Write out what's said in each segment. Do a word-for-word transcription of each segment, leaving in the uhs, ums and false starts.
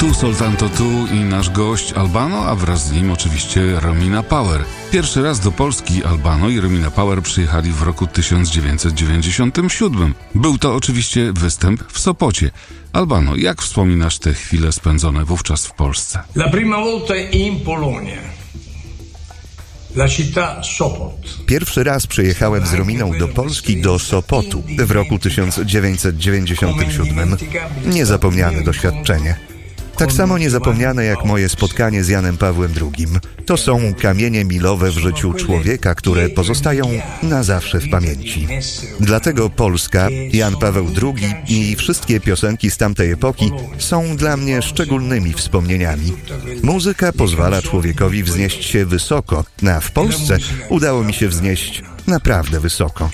Tu Soltanto Tu i nasz gość Albano, a wraz z nim oczywiście Romina Power. Pierwszy raz do Polski Albano i Romina Power przyjechali w roku tysiąc dziewięćset dziewięćdziesiątym siódmym. Był to oczywiście występ w Sopocie. Albano, jak wspominasz te chwile spędzone wówczas w Polsce? La prima volta in Polonia. La città Sopot. Pierwszy raz przyjechałem z Rominą do Polski, do Sopotu w roku tysiąc dziewięćset dziewięćdziesiątym siódmym. Niezapomniane doświadczenie. Tak samo niezapomniane jak moje spotkanie z Janem Pawłem drugim. To są kamienie milowe w życiu człowieka, które pozostają na zawsze w pamięci. Dlatego Polska, Jan Paweł drugi i wszystkie piosenki z tamtej epoki są dla mnie szczególnymi wspomnieniami. Muzyka pozwala człowiekowi wznieść się wysoko, a w Polsce udało mi się wznieść naprawdę wysoko.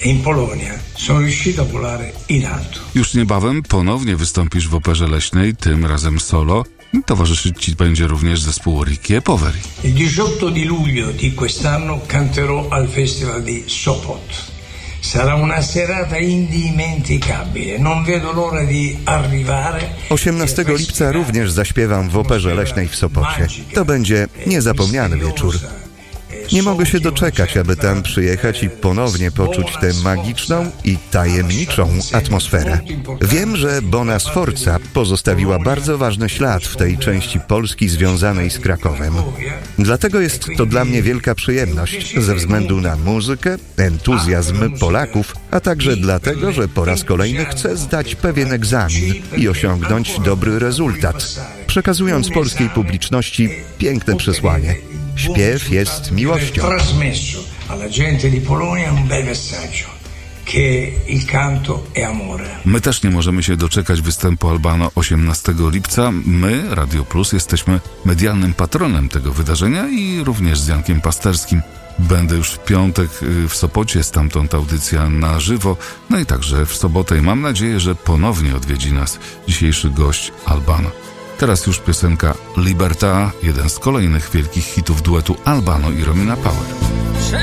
Już niebawem ponownie wystąpisz w Operze Leśnej, tym razem solo. Towarzyszyć ci będzie również zespół Ricky e Poveri. Il diciotto di luglio di quest'anno canterò al Festival di Sopot. Sarà una serata indimenticabile. Non vedo l'ora di arrivare. osiemnastego lipca również zaśpiewam w Operze Leśnej w Sopocie. To będzie niezapomniany wieczór. Nie mogę się doczekać, aby tam przyjechać i ponownie poczuć tę magiczną i tajemniczą atmosferę. Wiem, że Bona Sforza pozostawiła bardzo ważny ślad w tej części Polski związanej z Krakowem. Dlatego jest to dla mnie wielka przyjemność ze względu na muzykę, entuzjazm Polaków, a także dlatego, że po raz kolejny chcę zdać pewien egzamin i osiągnąć dobry rezultat, przekazując polskiej publiczności piękne przesłanie. Śpiew jest miłością. Trasmesso alla gente di Polonia un bel messaggio, che il canto è amore. My też nie możemy się doczekać występu Albano osiemnastego lipca. My, Radio Plus, jesteśmy medialnym patronem tego wydarzenia i również z Jankiem Pasterskim. Będę już w piątek w Sopocie, stamtąd audycja na żywo, no i także w sobotę i mam nadzieję, że ponownie odwiedzi nas dzisiejszy gość Albano. Teraz już piosenka Libertà, jeden z kolejnych wielkich hitów duetu Albano i Romina Power.